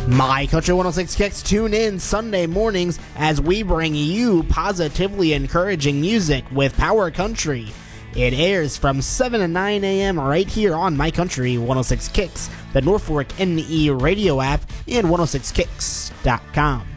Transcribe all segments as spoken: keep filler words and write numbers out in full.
My Country one oh six Kicks, tune in Sunday mornings as we bring you positively encouraging music with Power Country. It airs from seven to nine a.m. right here on My Country one oh six Kicks, the Norfolk N E radio app, and one oh six kicks dot com.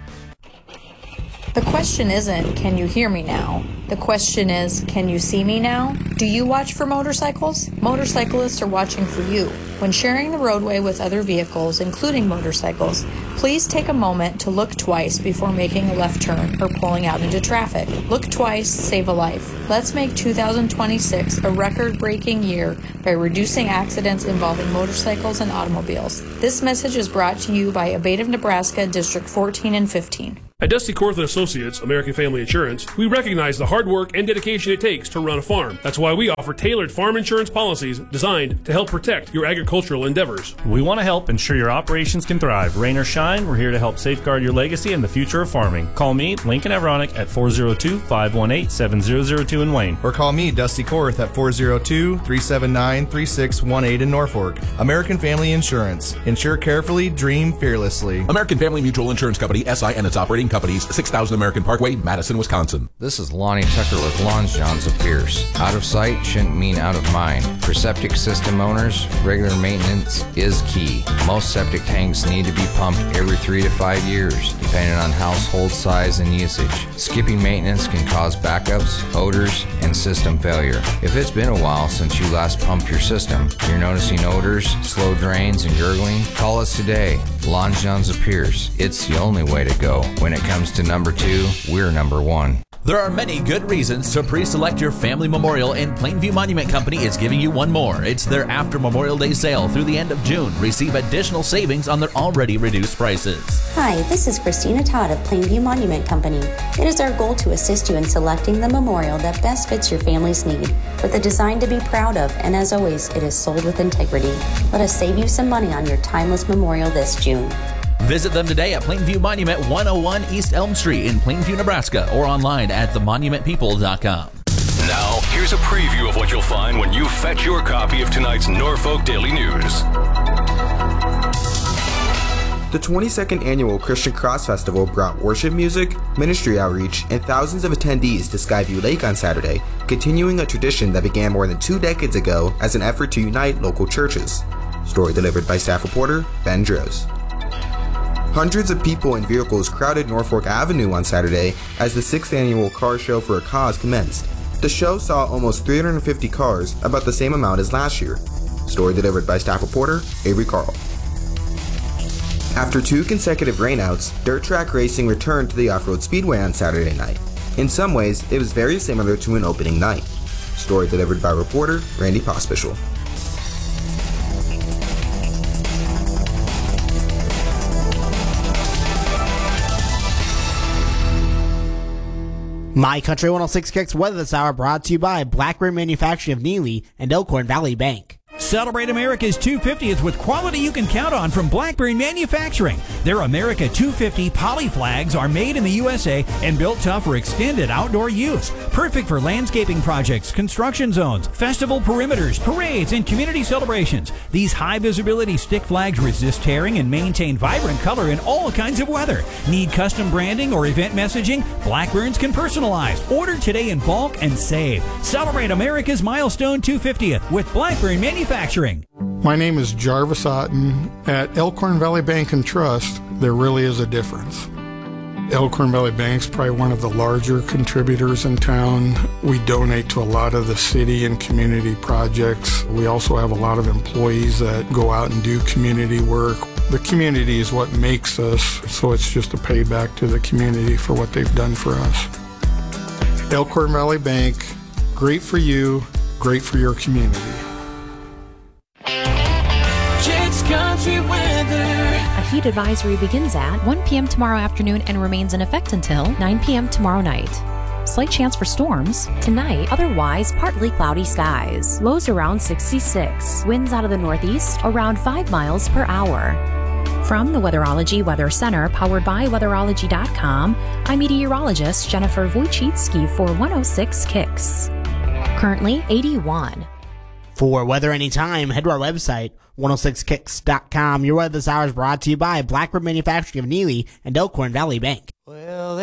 The question isn't, can you hear me now? The question is, can you see me now? Do you watch for motorcycles? Motorcyclists are watching for you. When sharing the roadway with other vehicles, including motorcycles, please take a moment to look twice before making a left turn or pulling out into traffic. Look twice, save a life. Let's make two thousand twenty-six a record-breaking year by reducing accidents involving motorcycles and automobiles. This message is brought to you by Abate of Nebraska, District fourteen and fifteen. At Dusty Korth and Associates, American Family Insurance, we recognize the hard work and dedication it takes to run a farm. That's why we offer tailored farm insurance policies designed to help protect your agricultural endeavors. We want to help ensure your operations can thrive. Rain or shine, we're here to help safeguard your legacy and the future of farming. Call me, Lincoln Avronic, at four oh two, five one eight, seven zero zero two in Wayne. Or call me, Dusty Korth, at four oh two, three seven nine, three six one eight in Norfolk. American Family Insurance. Insure carefully, dream fearlessly. American Family Mutual Insurance Company, S I and its operating companies, six thousand American Parkway, Madison, Wisconsin. This is Lonnie Tucker with Lawns Johns of Pierce. Out of sight shouldn't mean out of mind. For septic system owners, regular maintenance is key. Most septic tanks need to be pumped every three to five years, depending on household size and usage. Skipping maintenance can cause backups, odors, and system failure. If it's been a while since you last pumped your system, you're noticing odors, slow drains, and gurgling, call us today. Lawns Johns of Pierce. It's the only way to go. When it comes to number two, we're number one. There are many good reasons to pre-select your family memorial, and Plainview Monument Company is giving you one more. It's their after Memorial Day sale through the end of June. Receive additional savings on their already reduced prices. Hi, this is Christina Todd of Plainview Monument Company. It is our goal to assist you in selecting the memorial that best fits your family's need, with a design to be proud of, and as always, it is sold with integrity. Let us save you some money on your timeless memorial this June. Visit them today at Plainview Monument, one oh one East Elm Street in Plainview, Nebraska, or online at the monument people dot com. Now, here's a preview of what you'll find when you fetch your copy of tonight's Norfolk Daily News. The twenty-second Annual Christian Cross Festival brought worship music, ministry outreach, and thousands of attendees to Skyview Lake on Saturday, continuing a tradition that began more than two decades ago as an effort to unite local churches. Story delivered by staff reporter Ben Droz. Hundreds of people and vehicles crowded Norfolk Avenue on Saturday as the sixth Annual Car Show for a Cause commenced. The show saw almost three hundred fifty cars, about the same amount as last year. Story delivered by staff reporter Avery Carl. After two consecutive rainouts, dirt track racing returned to the Off-Road Speedway on Saturday night. In some ways, it was very similar to an opening night. Story delivered by reporter Randy Pospischel. My Country one oh six Kicks weather this hour brought to you by Blackburn Manufacturing of Neely and Elkhorn Valley Bank. Celebrate America's two hundred fiftieth with quality you can count on from Blackburn Manufacturing. Their America two hundred fifty poly flags are made in the U S A and built tough for extended outdoor use. Perfect for landscaping projects, construction zones, festival perimeters, parades, and community celebrations. These high-visibility stick flags resist tearing and maintain vibrant color in all kinds of weather. Need custom branding or event messaging? Blackburns can personalize. Order today in bulk and save. Celebrate America's milestone two hundred fiftieth with Blackburn Manufacturing. My name is Jarvis Otten. At Elkhorn Valley Bank and Trust, there really is a difference. Elkhorn Valley Bank's probably one of the larger contributors in town. We donate to a lot of the city and community projects. We also have a lot of employees that go out and do community work. The community is what makes us, so it's just a payback to the community for what they've done for us. Elkhorn Valley Bank, great for you, great for your community. Country weather. A heat advisory begins at one p.m. tomorrow afternoon and remains in effect until nine p.m. tomorrow night. Slight chance for storms tonight, otherwise partly cloudy skies. Lows around sixty-six. Winds out of the northeast around five miles per hour. From the Weatherology Weather Center, powered by weatherology dot com, I'm meteorologist Jennifer Wojcicki for one oh six Kicks. Currently eighty-one. For weather anytime, head to our website, one oh six kicks dot com. Your weather this hour is brought to you by Blackbird Manufacturing of Neely and Elkhorn Valley Bank. Well,